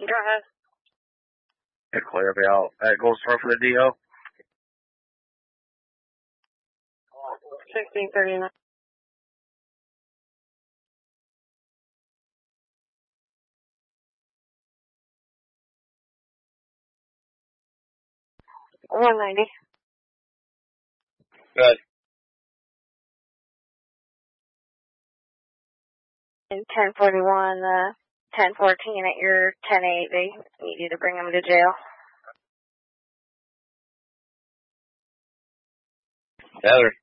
Go ahead. Hey, clear me out. That goes for the DO. 1639. $190. Good. And 1041, 1014 at your 10-8. They need you to bring them to jail. Heather.